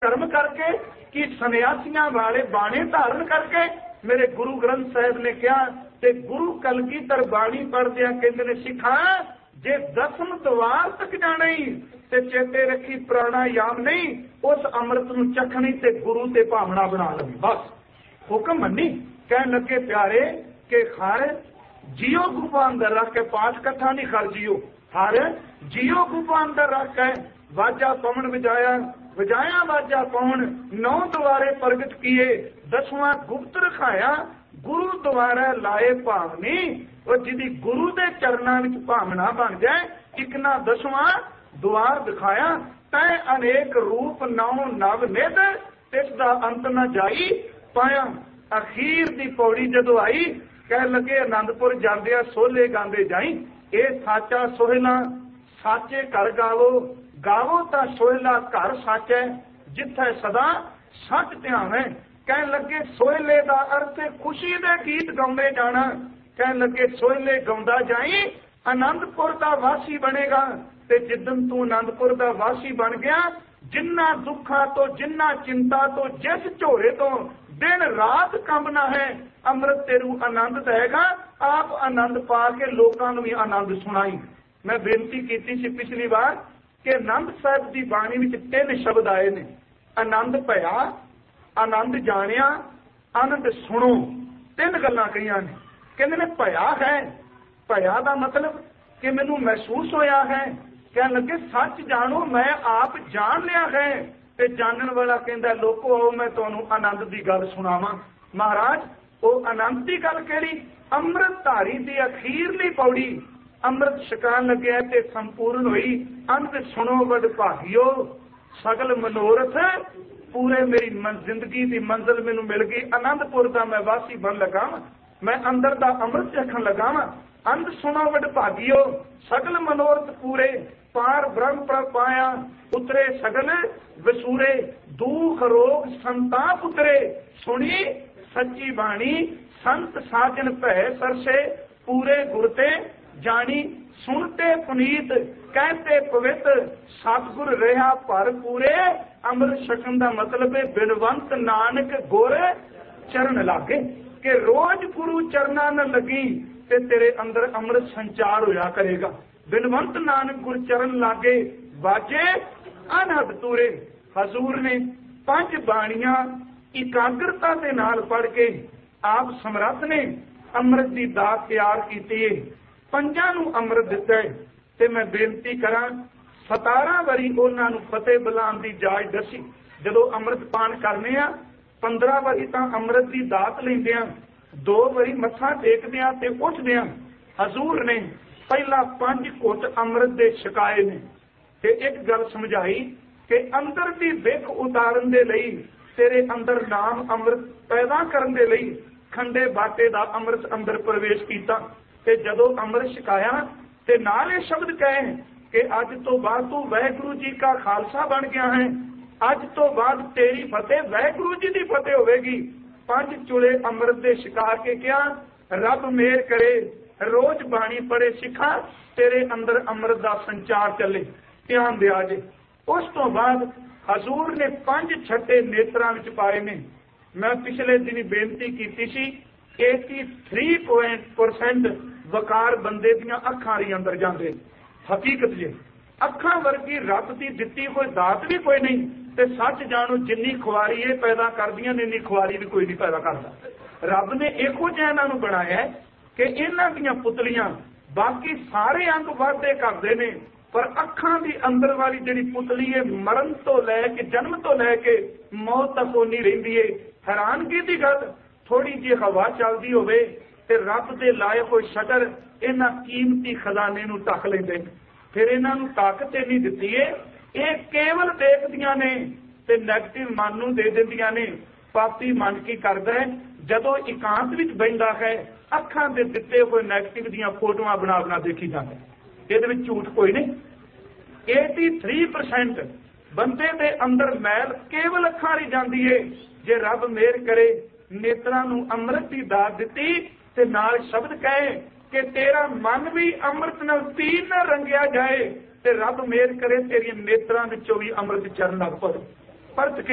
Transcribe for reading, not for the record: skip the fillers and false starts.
धर्म करके कि सन्यासियां वाले बाणे धारण करके मेरे गुरु ग्रंथ साहिब ने कहा ते गुरु कलगीधर बाणी पढ़दिया कहते ने सिखा जे 10वें द्वार तक जाना ही ते चेते रखी प्राणायाम नहीं उस अमृत नूं चखनी ते गुरु ते भावना बना लवी। बस हुक्म मनी। कह लगे प्यारे के हर जियो गुफा अंदर रख के पाठ कथा नहीं कर जियो, हर जियो गुफा अंदर रख के वाजा पवन बजाया वाजा पवन 9 द्वारे प्रगट किए 10वां गुप्त रखाया गुरु द्वारा लाए भावनी और जिदी गुरु दे चरणों में भावना बन जाए एक ना 10वां द्वार दिखाया तै अनेक रूप 9 नव निध तिसदा अंत न जाई पाया। अखीर दी पौड़ी जदों आई कह लगे आनंदपुर जांदिया सोले गांदे जाई ए साचा सोहला साचे घर गावो गावो ता सोहला घर सच है जिथे सदा सच ध्यान है। कह लगे सोहले का अर्थ खुशी दे गीत गाउंदे जाना। कह लगे सोहले गाउंदा जाई आनंदपुर का वासी बनेगा ते जिदन तू आनंदपुर का वासी बन गया जिन्ना दुखा तो जिन्ना चिंता तो जिस झोरे तो दिन रात कंबना है अमृत तेरू आनंद देगा। आप आनंद पा के लोगों को भी आनंद सुनाई। मैं बेनती की सी पिछली बार कि आनंद साहब की बाणी में 3 शब्द आए ने आनंद भया आनंद जानिया आनंद सुनो 3 गल्लां कहियां ने। कहंदे ने भया है भया का मतलब कि मैनू महसूस होया है। कह लगे सच जानो मैं आप जान लिया है ते जानन वाला कहंदा लोको आओ मैं तुहानू आनंद की गल सुनावां। महाराज वो आनंद की गल केड़ी अमृत धारी की अखीरली पौड़ी अमृत छकान लगे ते संपूर्ण हुई अंत सुनो वड भागियो सगल मनोरथ पूरे मेरी जिंदगी की मंजिल मैनू मिल गई आनंदपुर का मैं वासी बन लगा मैं अंदर का अमृत चखन लगा अंत सुनो वड भागियो सगल मनोरथ पूरे पार ब्रह्म पर पाया उतरे सगल वसूरे दुख रोग संताप उतरे सुनी सच्ची बाणी संत साजन भय सरसे पूरे गुरते जानी सुनते पुनीत कहते पवित्र सतगुर रहा पर पूरे अमृत छकन का मतलब है बिनवंत नानक गुर चरण लागे कि रोज गुरु चरणा न लगी ते तेरे अंदर अमृत संचार होया करेगा। बिनवंत नानक गुर चरण लागे बाजे अनहद तूरे। हजूर ने 5 बाणियां एकाग्रता के नाल पढ़ के आप समर्थ ने अमृत की दात तैयार की 5 नूं अमृत दिता है ते मैं बेनती करा 17 वारी उन्हां नूं फतेह बुलाउण दी जाच दसी जदों अमृत पान करने आ 15 वारी तां अमृत की दात लैंदे आ 2 वारी मत्था टेकदे आ ते उठदे आ। हजूर ने पहला 5 घुट अमृत दे छकाए ने ते एक गल समझाई कि अंदर की विख उतारन दे लई तेरे अंदर नाम अमृत पैदा करन दे लई खंडे बाटे दा अमृत अंदर प्रवेश कीता ते जदों अमृत छकाया ते नाल ये शब्द कहे कि अज तो बाद तू वाहिगुरू जी का खालसा बन गया है अज तो बाद तेरी फतेह वाहिगुरू जी की फतेह होवेगी। 5 चुले अमृत दे छका के क्या रब मेहर करे रोज बाणी पढ़े सिखा तेरे अंदर अमृत का संचार चले ध्यान दिया जे। उस तो बाद हजूर ने 5 छट्टे नेत्रां विच पाए ने। मैं पिछले दिन बेनती की सी 83% वकार बंदे दियां अखां दे अंदर जांदे हकीकत जे अखां वर्गी रब दी दित्ती कोई दात भी कोई नहीं ते सच जानो जिन्नी खुआरी ये पैदा करदियां ने इन्नी खुआरी भी कोई नहीं पैदा करता। रब ने इहो जिहा इन्हां नूं बनाया है कि इन्हां दीयां पुतलियां बाकी सारे अंग वाधे करदे ने पर अखां दी अंदर वाली जिहड़ी पुतली है मरण तो लैके जन्म तो लैके मौत तक ओनी रहिंदी है। हैरानगी दी गल थोड़ी जी हवा चलदी होवे ते रब दे लाए होए शटर इन्हां कीमती खजाने नूं ढक लैंदे फिर इन्हां नूं ताकत नहीं दित्ती है ये केवल देखदियां ने ते नैगेटिव मन नूं दे दिंदियां ने। पापी मन की करदा है जदों एकांत विच बहिंदा है अखां दे दित्ते होए नैगेटिव दीयां फोटोआं बना बना देखी जांदा इहदे विच झूठ कोई नहीं। 83% बंदे दे अंदर मैल केवल अखां ही जांदी है जे रब मेहर करे नेत्रां नूं अमृत दी दात दित्ती ते नाल शब्द कहे कि तेरा मन भी अमृत नाल तीर न रंगिया जाए ते रब मेहर करे तेरी नेत्रां विचों भी अमृत चरण लग पवे। परत